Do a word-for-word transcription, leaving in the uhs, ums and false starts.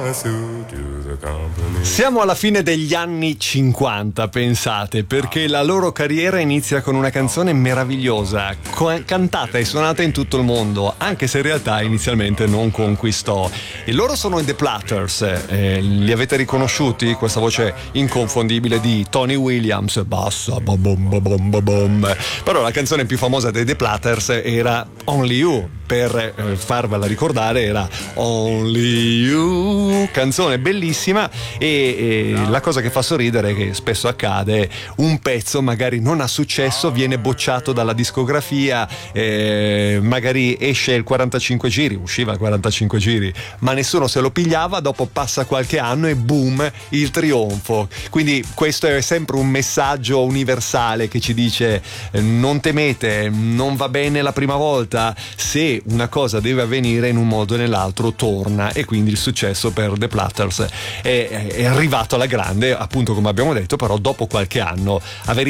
Siamo alla fine degli anni cinquanta, pensate, perché la loro carriera inizia con una canzone meravigliosa, co- cantata e suonata in tutto il mondo, anche se in realtà inizialmente non conquistò. E loro sono i The Platters, eh, li avete riconosciuti? Questa voce inconfondibile di Tony Williams, bassa, bom bom bom bom bom. Però la canzone più famosa dei The Platters era Only You. Per eh, farvela ricordare, era Only You, canzone bellissima. E, e la cosa che fa sorridere è che spesso accade, un pezzo magari non ha successo, viene bocciato dalla discografia, eh, magari esce il quarantacinque giri, usciva il quarantacinque giri, ma nessuno se lo pigliava, dopo passa qualche anno e boom, il trionfo. Quindi questo è sempre un messaggio universale che ci dice eh, non temete, non va bene la prima volta, se una cosa deve avvenire in un modo o nell'altro torna. E quindi il successo per The Platters è, è arrivato alla grande, appunto come abbiamo detto, però dopo qualche anno. Aver